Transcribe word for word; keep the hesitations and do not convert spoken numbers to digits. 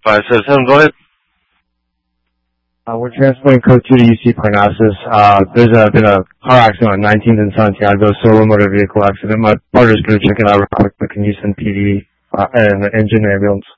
five seven seven, go ahead. Uh, we're transporting code two to U C Parnassus. Uh, there's a, been a car accident on nineteenth in Santiago, solo motor vehicle accident. My partner's going to check it out real quick, but can you send P D uh, and the engine ambulance?